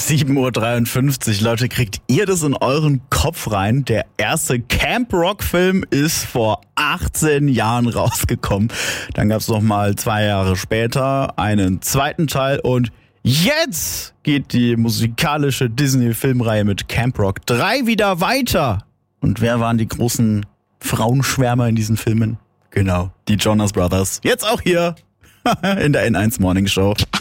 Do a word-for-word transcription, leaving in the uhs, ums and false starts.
sieben Uhr dreiundfünfzig. Leute, kriegt ihr das in euren Kopf rein? Der erste Camp Rock Film ist vor achtzehn Jahren rausgekommen. Dann gab es noch mal zwei Jahre später einen zweiten Teil und jetzt geht die musikalische Disney-Filmreihe mit Camp Rock drei wieder weiter. Und wer waren die großen Frauenschwärmer in diesen Filmen? Genau, die Jonas Brothers. Jetzt auch hier in der N eins Morning Show.